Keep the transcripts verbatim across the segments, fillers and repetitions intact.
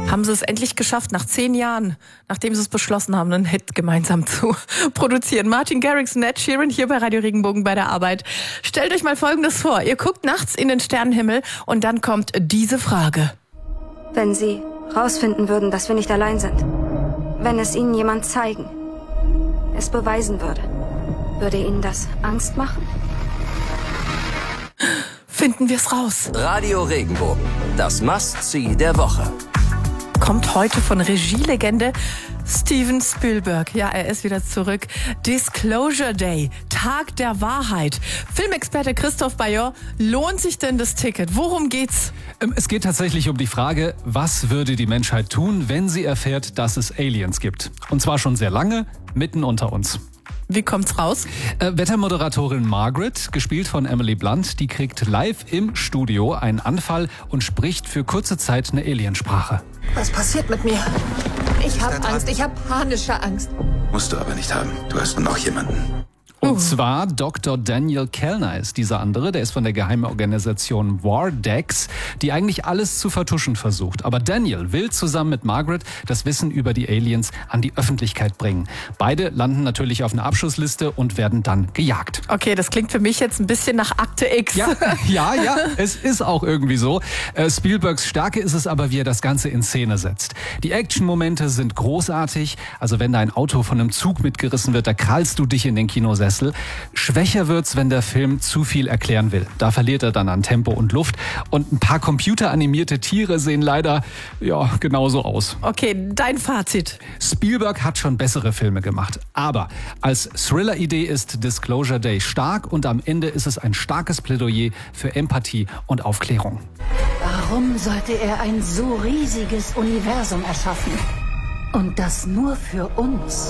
Haben sie es endlich geschafft, nach zehn Jahren, nachdem sie es beschlossen haben, einen Hit gemeinsam zu produzieren. Martin Garrix und Ed Sheeran hier bei Radio Regenbogen bei der Arbeit. Stellt euch mal Folgendes vor. Ihr guckt nachts in den Sternenhimmel und dann kommt diese Frage. Wenn Sie rausfinden würden, dass wir nicht allein sind, wenn es Ihnen jemand zeigen, es beweisen würde, würde Ihnen das Angst machen? Finden wir es raus. Radio Regenbogen, das Must-See der Woche. Kommt heute von Regielegende Steven Spielberg. Ja, er ist wieder zurück. Disclosure Day, Tag der Wahrheit. Filmexperte Christoph Bayor, lohnt sich denn das Ticket? Worum geht's? Es geht tatsächlich um die Frage, was würde die Menschheit tun, wenn sie erfährt, dass es Aliens gibt? Und zwar schon sehr lange, mitten unter uns. Wie kommt's raus? Äh, Wettermoderatorin Margaret, gespielt von Emily Blunt, die kriegt live im Studio einen Anfall und spricht für kurze Zeit eine Aliensprache. Was passiert mit mir? Ich habe Angst, ich habe panische Angst. Musst du aber nicht haben. Du hast noch jemanden. Und zwar Doktor Daniel Kellner ist dieser andere, der ist von der Geheimorganisation Wardex, die eigentlich alles zu vertuschen versucht. Aber Daniel will zusammen mit Margaret das Wissen über die Aliens an die Öffentlichkeit bringen. Beide landen natürlich auf einer Abschussliste und werden dann gejagt. Okay, das klingt für mich jetzt ein bisschen nach Akte X. Ja, ja, ja, es ist auch irgendwie so. Äh, Spielbergs Stärke ist es aber, wie er das Ganze in Szene setzt. Die Action-Momente sind großartig. Also wenn dein Auto von einem Zug mitgerissen wird, da krallst du dich in den Kinosessel. Schwächer wird's, wenn der Film zu viel erklären will. Da verliert er dann an Tempo und Luft. Und ein paar computeranimierte Tiere sehen leider, ja, genauso aus. Okay, dein Fazit. Spielberg hat schon bessere Filme gemacht. Aber als Thriller-Idee ist Disclosure Day stark und am Ende ist es ein starkes Plädoyer für Empathie und Aufklärung. Warum sollte er ein so riesiges Universum erschaffen? Und das nur für uns?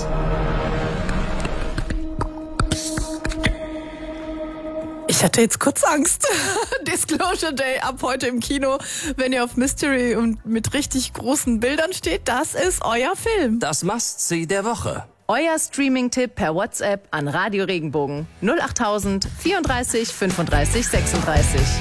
Ich hatte jetzt kurz Angst. Disclosure Day ab heute im Kino. Wenn ihr auf Mystery und mit richtig großen Bildern steht, das ist euer Film. Das Must-See der Woche. Euer Streaming-Tipp per WhatsApp an Radio Regenbogen null achttausend vierunddreißig fünfunddreißig sechsunddreißig.